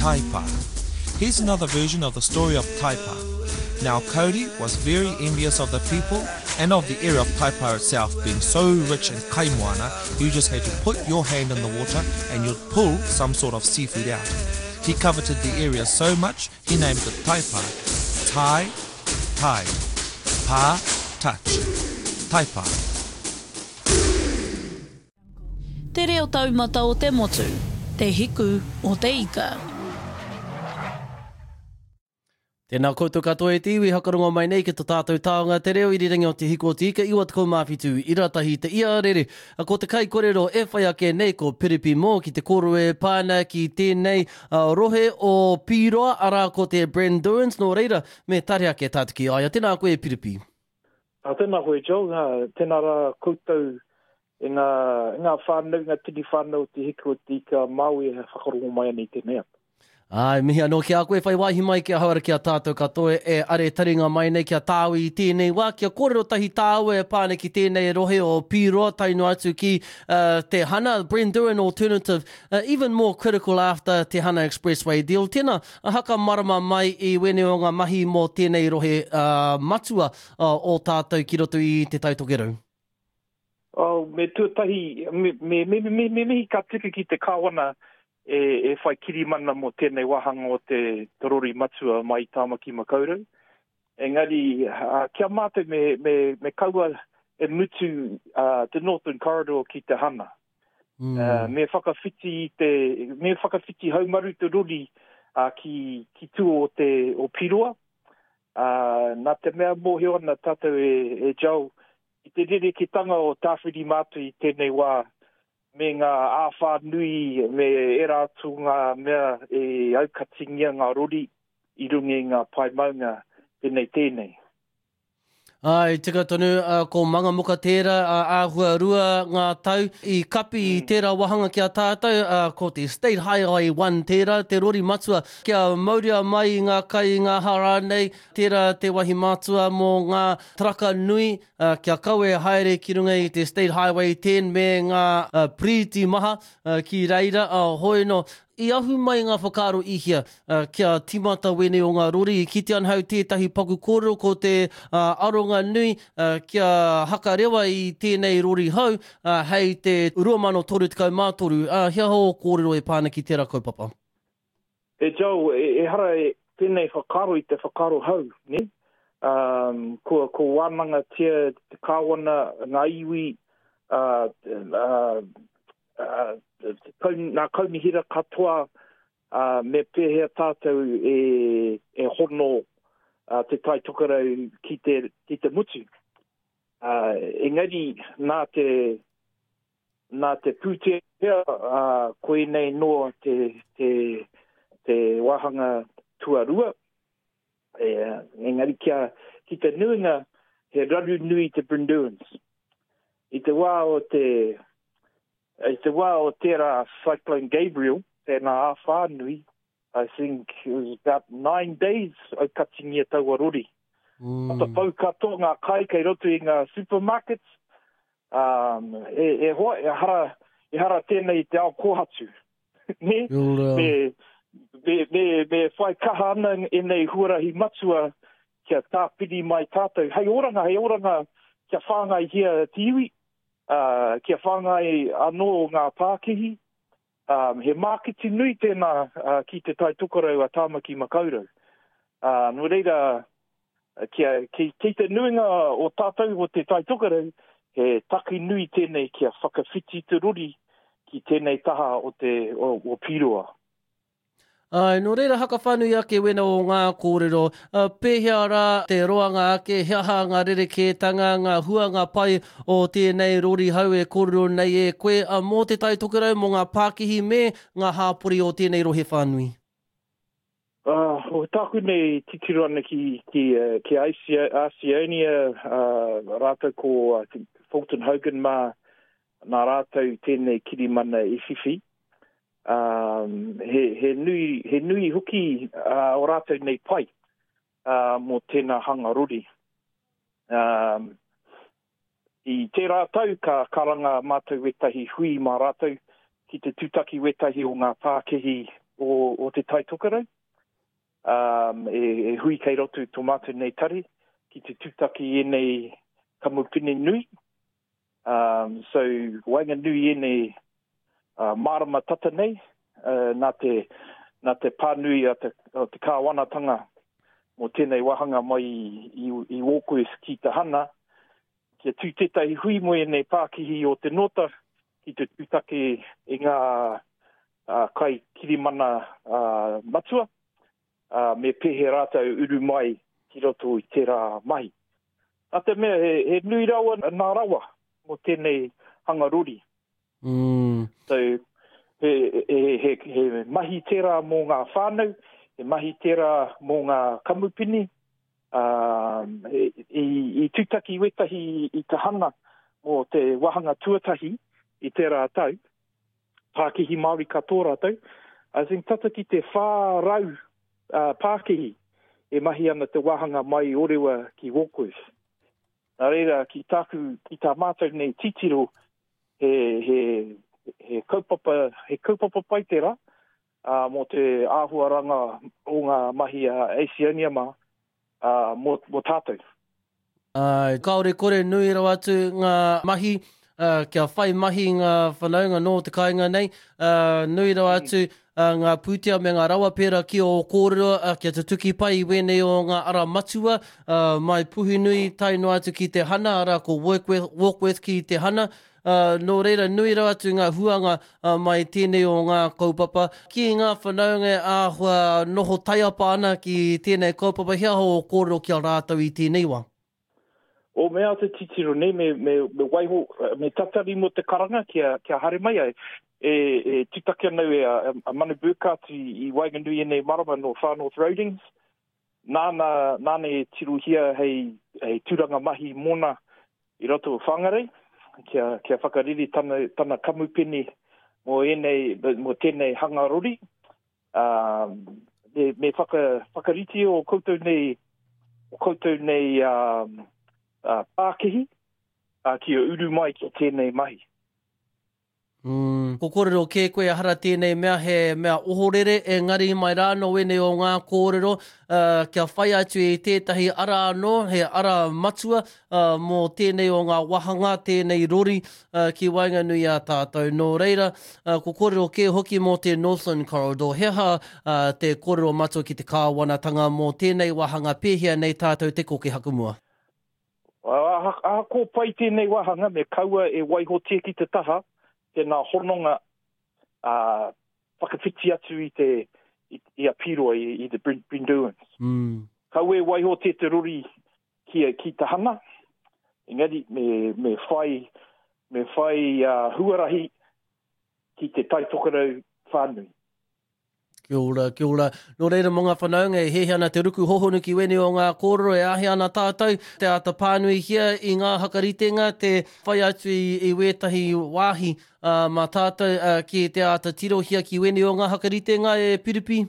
Taipa. Here's another version of the story of Taipa. Now Cody was very envious of the people and of the area of Taipa itself being so rich in kaimoana. You just had to put your hand in the water and you'd pull some sort of seafood out. He coveted the area so much he named it Taipa. Tai, tide. Pa, touch. Taipa. Te reo taumata o te motu, te hiku o te ika. Tēnā koutou katoa e te iwi, hakarongo mai nei ki tō tātou taonga te reo irirangi o te hiku o te ika, iwa te kaumāwhitu i ratahi te ia rere. Ko te kai korero e whai ake nei ko Piripi mō ki te koroe pāna ki tēnei rohe o Piroa, ara ko te Brandoins, nō reira me tare ake tātiki aia. Tēnā koe Piripi. Tēnā koe Joe, tēnā rā koutou e ngā whānau, ngā tini whānau te hiku o te ika Māui e whakarongo mai nei tēnei. Ai, mihi anō ki a koe whai waihi mai ki a hauara ki a tātou katoe e are taringa mai nei ki a tāui i tēnei wā. Ki a kōrero tahi tāua e pāne ki tēnei rohe o Piroa, tainu atu ki te Hana, Brandoin alternative, even more critical after te Hana Expressway deal. Tēnā, haka marama mai i wene o ngā mahi mō tēnei rohe matua o tātou ki roto i te taitokerau. Me tuatahi, me ka tika ki te kāwana e whai kiri mana mo tēnei wahanga o te torori matua mai Tāmaki Makaurau. Engari, kia mātou me kaua e mutu te Northern Corridor ki te Hana. Me whakawhiti haumaru te rori ki tū o Piroa. Nā te mea mōhio ana tātou e jau. I te rere ki tanga o tāwhiri mātu i tēnei wā. Me ngā āwha nui, me e rātu ngā mea e aukatingia ngā rori i rungi ngā pai maunga tēnei. Ai, tika tonu, ko manga muka tērā, āhua rua ngā tau i kapi i tērā wahanga ki a tātou, ko te State Highway 1 tērā, te rori matua, kia mauria mai i ngā kai i ngā hara nei, tērā te wahi matua mō ngā traka nui, kia kaue haere ki runga i te State Highway 10 me ngā priti maha ki reira, hoi no. I ahu mai ngā whakaro ihia kia timata wene o ngā rori i kite anhau tētahi paku kōrero ko te aronga nui kia haka rewa i tēnei rori hau hei te 2334 hea ho kōrero e pāna ki tērā kaupapa. E jau, e hara tēnei whakaro i te whakaro hau, ne? Ko wānanga tia te kāwana ngā iwi nā kaunihira katoa me pēhea tātou e hono te tai tokarau ki te mutu. Engari, nā te pūtea koe nei noa te wahanga tuarua. Engari, ki te nuinga he raru nui te Brandoins. I te wā o tērā Cyclone Gabriel, tēnā āwha nui, I think it was about 9 days o katingia taua rori. Ata pau katoa ngā kai kei roto i ngā supermarkets, e hara tēnei te ao kōhatu. Ne? Me whai kaha ana e nei huarahi matua kia tāpiri mai tātou. Hei oranga, kia whāngai hia te iwi. Kia whāngai anō ngā Pākihi. He māketi nui tēnā ki te tai tukarau a Tāmaki Makaurau. Nō reira, ki te nuinga o tātou o te tai tukarau, he taki nui tēnei kia whakawhiti te rori ki tēnei taha o Piroa. Ai, nō reira haka whanui ake wena o ngā kōrero, pēhea rā te roanga ake, heaha ngā rerekētanga, ngā huanga pai o tēnei rori hau e kōrero nei e koe, mō te tai tokerau mō ngā Pākihi me ngā hāpori o tēnei rohe whanui. O tāku nei titiruana ki Oceania, rātou ko Fulton Hogan mā nā rātou tēnei kirimana i whiwhi. He nui huki o rātou nei pai mō tēnā hanga rori. I te rātou ka karanga mātou wetahi hui mā rātou ki te tūtaki wetahi o ngā Pākihi o te tai tokarau. E hui kei roto tomatu nei tari, ki te tūtaki e nei kamupini nui. So, wainga nui e nei marama tata nei, nā te pānui o te kāwanatanga mo tēnei wahanga mai i Walkwest ki te hana, kia tūtetai hui mo e nei Pākihi o te nota, ki te tūtaki e ngā kai kirimana matua, me pehe rātou uru mai ki roto i tērā mahi. Nā te mea, he nui rawa nā rawa mo tēnei hangaruri. So, he mahi tērā mō ngā whānau, he mahi tērā mō ngā kamupini, i tūtaki wetahi i te hana mō te wahanga tuatahi i tērā tau, Pākihi Māori katoa rātou. I think tata ki te whārau Pākihi e mahi ana te wahanga mai orewa ki Walkwest. Nā reira, ki tā mātou nei titiro he kaupapa pai tērā mō te āhuaranga o ngā mahi Asiania mō tātou. Kaore kore nui rau atu ngā mahi, kia whai mahi ngā whanaunga no te kāinga nei, nui rau atu ngā pūtea me ngā rawa pēra ki o kōrero, kia te tuki pai i wene o ngā ara matua, mai puhi nui tai no atu ki te hana, ara ko Walkwest ki te hana, no reira nui rau atu ngā huanga mai tēnei o ngā kaupapa. Ki ngā whanaunga āhua noho taiapa ana ki tēnei kaupapa, hea ho o kōrero kia rātau i tēnei wā. O mea te titiro nei, me waiho, me tatari mo te karanga kia hare mai ai, e tūtaki anau a Manu Burkhardt i Waiganui e nei marama no Far North Roadings. Nāne tiru hia hei tūranga mahi mōna i roto o whangarei, kia whakariri tana kamupeni mo tēnei hangarori. Me whakariti o koutou nei Pākihi, kia uru mai ki tēnei mahi. Ko kōrero kē koe ahara tēnei mea he mea ohorere, engari mai rāno wene o ngā kōrero, kia whai atu i tētahi ara anō, he ara matua, mō tēnei o ngā wahanga, tēnei rori ki Wainganui a tātou. Nō reira, ko kōrero kē hoki mō te Northern Corridor, heha te kōrero matua ki te kāwanatanga mō tēnei wahanga pēhia nei tātou te koke hakumua. Ko pai tēnei wahanga me kaua e waiho tia ki te taha, tēnā hononga whakawhiti atu i a piroa i the Brinduans. Kaua e waiho te rori ki te hana, engari me whai huarahi ki te taitokarau whānui. Kia ora. Nō reira mō ngā whanaunga e hehe ana te ruku hohonu ki wene o ngā kōrero e ahe ana tātou. Te ata pānui hia i ngā hakaritenga, te whai atu i wētahi wāhi mā tātou ki te ata tiro hia ki wene o ngā hakaritenga e piripi?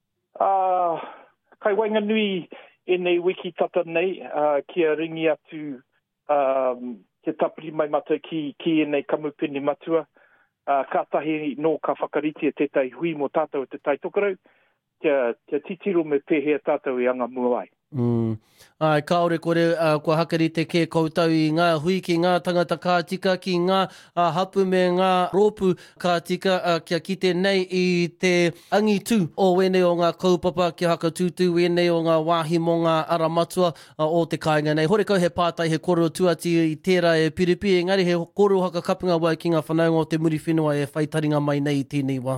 Kai Wainganui e nei wiki tata nei, kia ringi atu ke tapiri mai mata ki e nei kamupini matua. Kātahi no ka whakariti e tētai hui mo tātou te taitokarau, kia titiro me pēhea tātou i anga mua ai. Kaore kore kua hakarite ke koutou i ngā hui ki ngā tangata kātika, ki ngā hapu me ngā rōpu kātika, kia kite nei i te angitu o wene o ngā kaupapa, kia haka tūtū wene o ngā wāhi mo ngā ara matua o te kāinga nei. Hore kau he pātai he kōrero tuati i tērā e piripi, engari he kōrero haka kapunga wai ki ngā whanaunga o te muri whenua e whaitaringa mai nei i tēnei wā.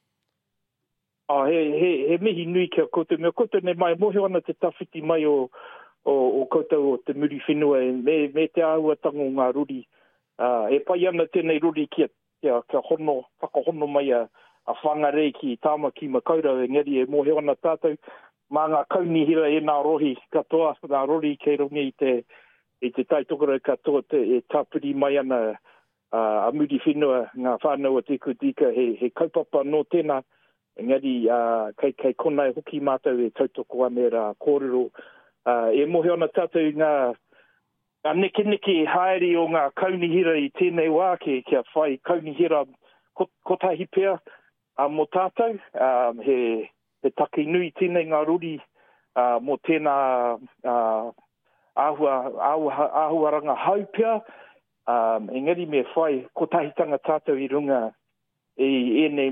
He mihi nui kia koutou. Mea koutou nei mai mohe ana te tawhiti mai o koutou o te muri whenua me te āhuatanga o ngā ruri. E pai ana tēnei ruri kia whakahono mai a whangarei ki tāma ki Makaurau, engari e mohe ana tātou. Mā ngā kaunihira e nā rohi katoa, ngā rori kei rongi i te taitokarau katoa e tāpiri mai ana a muri whenua, ngā whānau o te kutika, he kaupapa no tēnā. Engari, kei kona e hoki mātou e tautoko ane rā kōrero. E mohe ana tātou ngā neke haere o ngā kaunihira i tēnei wā kia whai kaunihira kotahi pēr. mō tātou, he take nui tēnei ngā ruri mō tēnā āhuaranga haupea, engari me whai, ko tahitanga tātou I runga enei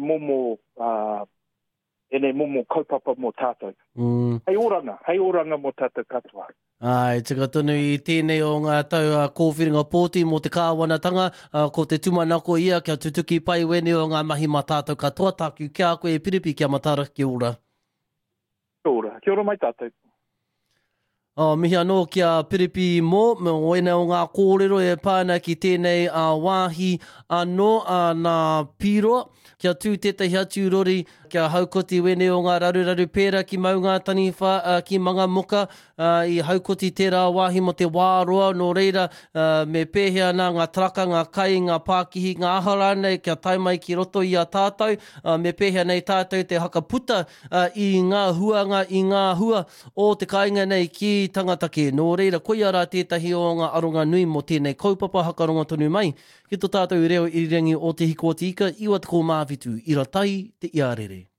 momo kaupapa mō tātou. Hei oranga mō tātou katoa. Ai, tika tonu I tēnei o ngā tau kōwhiringa pōti mō te kāwanatanga, ko te tumanako ia kia tutuki pai wene o ngā mahi mā tātou katoa, tāku kia koe e piripi kia matara ki ora. Kia ora mai tātou. Mihi anō kia piripi mō, me wena o ngā kōrero e pāna ki tēnei wāhi anō nā pīroa, kia tū tētahi atu rori, kia haukoti wene o ngā raruraru pēra ki maunga taniwha ki mga muka, I haukoti tērā wāhi mo te wāroa, nō reira me pēhea nā ngā traka, ngā kai, ngā pākihi, ngā ahara nei, kia tai mai ki roto I a tātou, me pēhea nei tātou te hakaputa I ngā huanga, I ngā hua o te kāinga nei ki tangata ke. Nō reira, koia rā tētahi o ngā aronga nui mo tēnei kaupapa hakaronga tonu mai, ki tō tātou reo I rangi o te hiko o te ika, iwa te ko māwhitu, I ratai te iarere.